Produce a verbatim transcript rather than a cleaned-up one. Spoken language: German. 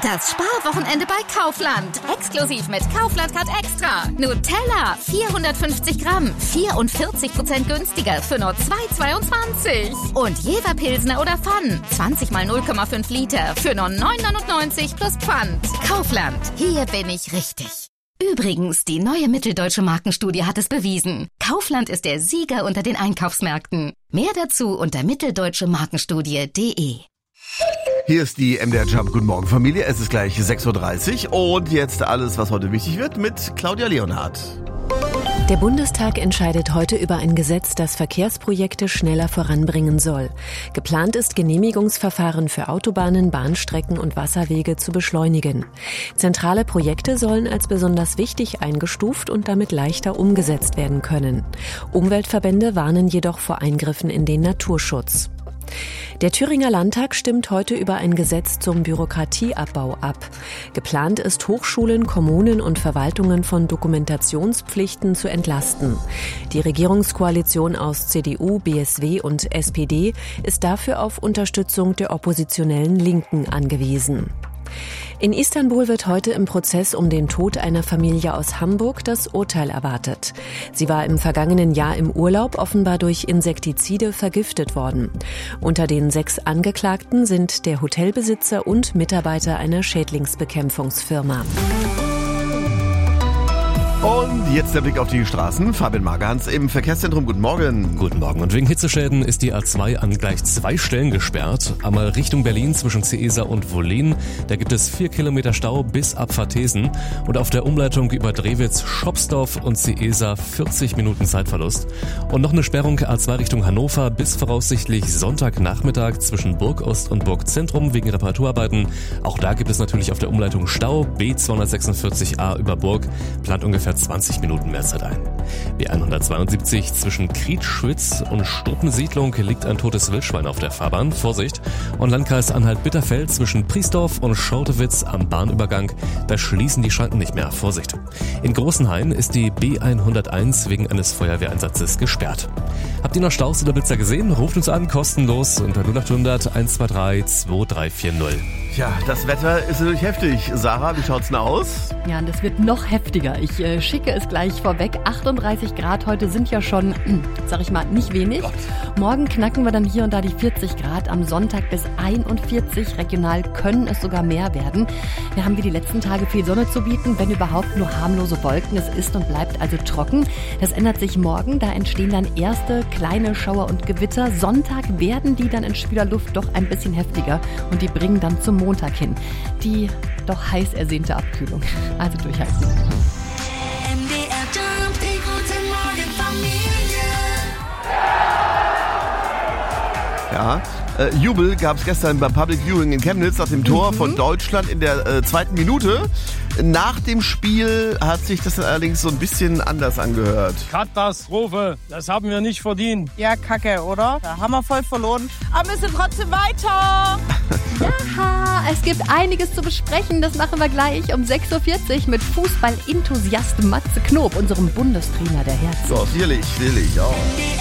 Das Sparwochenende bei Kaufland. Exklusiv mit Kaufland Card Extra. Nutella, vierhundertfünfzig Gramm, vierundvierzig Prozent günstiger für nur zwei Euro zweiundzwanzig. Und Jever Pilsner oder Pfann, zwanzig mal null Komma fünf Liter für nur neun Euro neunundneunzig plus Pfand. Kaufland, hier bin ich richtig. Übrigens, die neue Mitteldeutsche Markenstudie hat es bewiesen. Kaufland ist der Sieger unter den Einkaufsmärkten. Mehr dazu unter mitteldeutsche markenstudie punkt de. Hier ist die M D R Jump. Guten Morgen, Familie. Es ist gleich sechs Uhr dreißig und jetzt alles, was heute wichtig wird, mit Claudia Leonhardt. Der Bundestag entscheidet heute über ein Gesetz, das Verkehrsprojekte schneller voranbringen soll. Geplant ist, Genehmigungsverfahren für Autobahnen, Bahnstrecken und Wasserwege zu beschleunigen. Zentrale Projekte sollen als besonders wichtig eingestuft und damit leichter umgesetzt werden können. Umweltverbände warnen jedoch vor Eingriffen in den Naturschutz. Der Thüringer Landtag stimmt heute über ein Gesetz zum Bürokratieabbau ab. Geplant ist, Hochschulen, Kommunen und Verwaltungen von Dokumentationspflichten zu entlasten. Die Regierungskoalition aus C D U, B S W und S P D ist dafür auf Unterstützung der oppositionellen Linken angewiesen. In Istanbul wird heute im Prozess um den Tod einer Familie aus Hamburg das Urteil erwartet. Sie war im vergangenen Jahr im Urlaub offenbar durch Insektizide vergiftet worden. Unter den sechs Angeklagten sind der Hotelbesitzer und Mitarbeiter einer Schädlingsbekämpfungsfirma. Und jetzt der Blick auf die Straßen. Fabian Magerhans im Verkehrszentrum. Guten Morgen. Guten Morgen. Und wegen Hitzeschäden ist die A zwei an gleich zwei Stellen gesperrt. Einmal Richtung Berlin zwischen Ceesa und Wohlen. Da gibt es vier Kilometer Stau bis Abfahrtesen. Und auf der Umleitung über Drewitz, Schopsdorf und Ceesa vierzig Minuten Zeitverlust. Und noch eine Sperrung A zwei Richtung Hannover bis voraussichtlich Sonntagnachmittag zwischen Burgost und Burgzentrum wegen Reparaturarbeiten. Auch da gibt es natürlich auf der Umleitung Stau. B zweihundertsechsundvierzig a über Burg plant ungefähr zwanzig Minuten mehr Zeit ein. B hundertzweiundsiebzig zwischen Krietschwitz und Struppensiedlung liegt ein totes Wildschwein auf der Fahrbahn. Vorsicht! Und Landkreis Anhalt-Bitterfeld zwischen Priesdorf und Schoutewitz am Bahnübergang. Da schließen die Schranken nicht mehr. Vorsicht! In Großenhain ist die B hunderteins wegen eines Feuerwehreinsatzes gesperrt. Habt ihr noch Staus oder Blitzer gesehen? Ruft uns an, kostenlos unter null acht hundert eins zwei drei zwei drei vier null. Ja, das Wetter ist natürlich heftig. Sarah, wie schaut's denn aus? Ja, und es wird noch heftiger. Ich äh, schicke es gleich vorweg. achtunddreißig Grad heute sind ja schon, sag ich mal, nicht wenig. Gott. Morgen knacken wir dann hier und da die vierzig Grad. Am Sonntag bis einundvierzig. Regional können es sogar mehr werden. Wir haben wie die letzten Tage viel Sonne zu bieten, wenn überhaupt nur harmlose Wolken. Es ist und bleibt also trocken. Das ändert sich morgen. Da entstehen dann erste kleine Schauer und Gewitter. Sonntag werden die dann in schwüler Luft doch ein bisschen heftiger. Und die bringen dann zum Montag hin die doch heiß ersehnte Abkühlung. Also durchhalten. M D R Jump, die guten Morgen Familie. Ja, äh, Jubel gab es gestern beim Public Viewing in Chemnitz nach dem Tor mhm. von Deutschland in der äh, zweiten Minute. Nach dem Spiel hat sich das allerdings so ein bisschen anders angehört. Katastrophe, das haben wir nicht verdient. Ja, kacke, oder? Da haben wir voll verloren. Aber wir sind trotzdem weiter. Ja, es gibt einiges zu besprechen. Das machen wir gleich um sechs Uhr vierzig mit Fußball-Enthusiast Matze Knob, unserem Bundestrainer der Herzen. So, sicherlich, sicherlich, ja.